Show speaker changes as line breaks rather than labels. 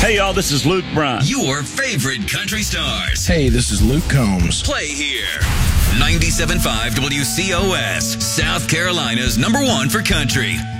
Hey, y'all, this is Luke Bryan.
Your favorite country stars.
Hey, this is Luke Combs.
Play here. 97.5 WCOS, South Carolina's #1 for country.